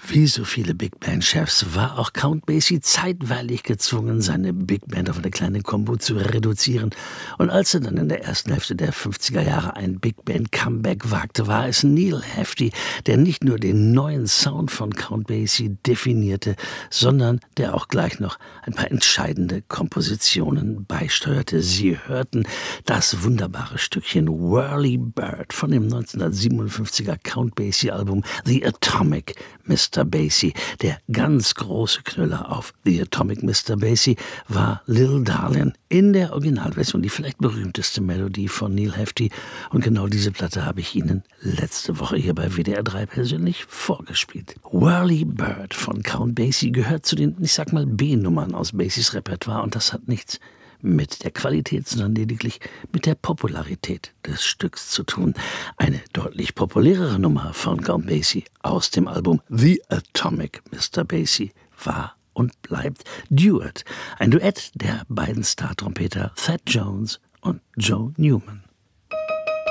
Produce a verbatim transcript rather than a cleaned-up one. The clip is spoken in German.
Wie so viele Big Band-Chefs war auch Count Basie zeitweilig gezwungen, seine Big Band auf eine kleine Combo zu reduzieren. Und als er dann in der ersten Hälfte der fünfziger Jahre ein Big Band-Comeback wagte, war es Neal Hefti, der nicht nur den neuen Sound von Count Basie definierte, sondern der auch gleich noch ein paar entscheidende Kompositionen beisteuerte. Sie hörten das wunderbare Stückchen Whirly Bird von dem neunzehnhundertsiebenundfünfziger Count Basie-Album The Atomic Mister Basie. Der ganz große Knüller auf The Atomic Mister Basie war Little Darlin' in der Originalversion, die vielleicht berühmteste Melodie von Neal Hefti. Und genau diese Platte habe ich Ihnen letzte Woche hier bei W D R drei persönlich vorgespielt. Whirly Bird von Count Basie gehört zu den, ich sag mal, B-Nummern aus Basies Repertoire, und das hat nichts mit der Qualität, sondern lediglich mit der Popularität des Stücks zu tun. Eine deutlich populärere Nummer von Count Basie aus dem Album The Atomic Mister Basie war und bleibt Duet. Ein Duett der beiden Star-Trompeter Thad Jones und Joe Newman.